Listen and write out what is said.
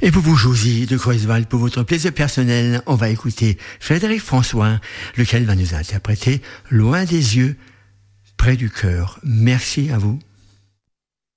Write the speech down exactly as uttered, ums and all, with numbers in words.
Et pour vous, Josie de Croisval, pour votre plaisir personnel, on va écouter Frédéric François, lequel va nous interpréter Loin des yeux, près du cœur. Merci à vous.